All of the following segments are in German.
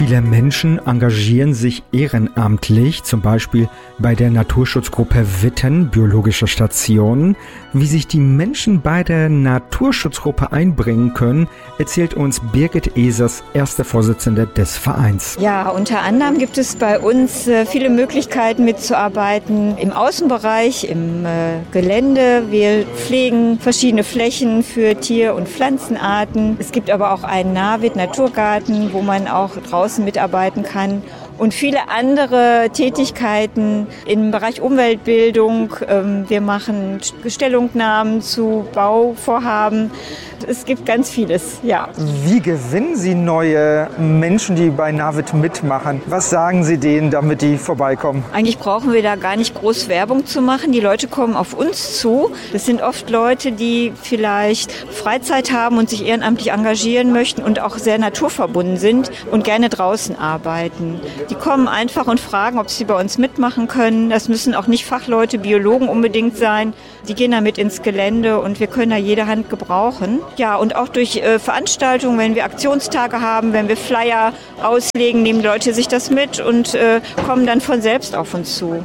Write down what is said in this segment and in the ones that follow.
Viele Menschen engagieren sich ehrenamtlich, zum Beispiel bei der Naturschutzgruppe Witten, Biologische Station. Wie sich die Menschen bei der Naturschutzgruppe einbringen können, erzählt uns Birgit Esers, erste Vorsitzende des Vereins. Ja, unter anderem gibt es bei uns viele Möglichkeiten mitzuarbeiten im Außenbereich, im Gelände. Wir pflegen verschiedene Flächen für Tier- und Pflanzenarten. Es gibt aber auch einen Nahwitt-Naturgarten, wo man auch draußen mitarbeiten kann. Und viele andere Tätigkeiten im Bereich Umweltbildung. Wir machen Stellungnahmen zu Bauvorhaben. Es gibt ganz vieles, ja. Wie gewinnen Sie neue Menschen, die bei Nahwitt mitmachen? Was sagen Sie denen, damit die vorbeikommen? Eigentlich brauchen wir da gar nicht groß Werbung zu machen. Die Leute kommen auf uns zu. Das sind oft Leute, die vielleicht Freizeit haben und sich ehrenamtlich engagieren möchten und auch sehr naturverbunden sind und gerne draußen arbeiten. Die kommen einfach und fragen, ob sie bei uns mitmachen können. Das müssen auch nicht Fachleute, Biologen unbedingt sein. Die gehen da mit ins Gelände und wir können da jede Hand gebrauchen. Ja, und auch durch Veranstaltungen, wenn wir Aktionstage haben, wenn wir Flyer auslegen, nehmen Leute sich das mit und kommen dann von selbst auf uns zu.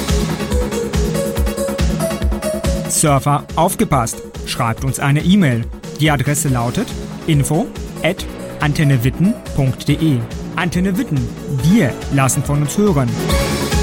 Surfer, aufgepasst! Schreibt uns eine E-Mail. Die Adresse lautet info@antennewitten.de. Antenne Witten, wir lassen von uns hören.